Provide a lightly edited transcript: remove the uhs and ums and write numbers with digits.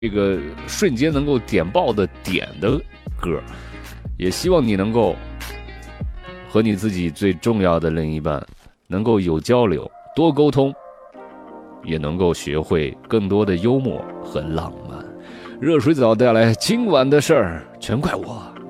这个瞬间能够点爆的点的歌，也希望你能够和你自己最重要的另一半能够有交流，多沟通，也能够学会更多的幽默和浪漫。热水澡带来今晚的事儿，全怪我。